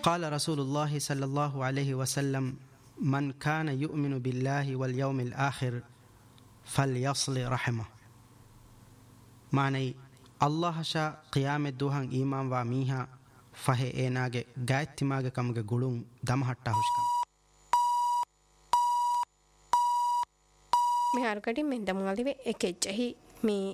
قال رسول الله صلى الله عليه وسلم من كان يؤمن بالله واليوم الآخر فليصل رحمه. معنی الله شا قیام دوہن ایمان وا میہا فہے ایناگے گائتماگے کمگے گڑوں دمہٹا ہوشکم. මෙහාරකටින් මෙන් දමුගලිවේ එකෙච්චහි මේ